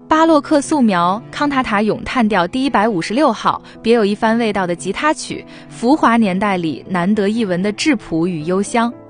巴洛克素描康塔塔咏叹调第156号，别有一番味道的吉他曲，浮华年代里难得一闻的质朴与幽香。